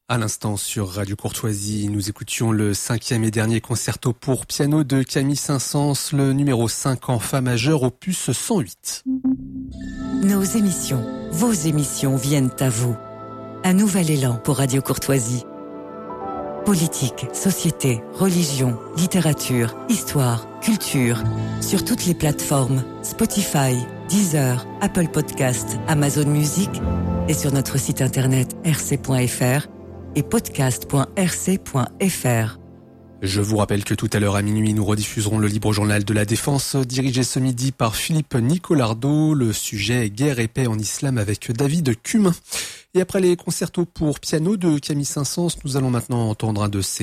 À l'instant sur Radio Courtoisie, nous écoutions le 5e et dernier concerto pour piano de Camille Saint-Saëns, le numéro 5 en fa majeur, opus 108. Nos émissions, vos émissions viennent à vous. Un nouvel élan pour Radio Courtoisie. Politique, société, religion, littérature, histoire, culture. Sur toutes les plateformes, Spotify, Deezer, Apple Podcast, Amazon Music et sur notre site internet rc.fr et podcast.rc.fr. Je vous rappelle que tout à l'heure à minuit, nous rediffuserons le Libre Journal de la Défense, dirigé ce midi par Philippe Nicolardo. Le sujet est guerre et paix en islam avec David Cumin. Et après les concertos pour piano de Camille Saint-Saëns, nous allons maintenant entendre un de ses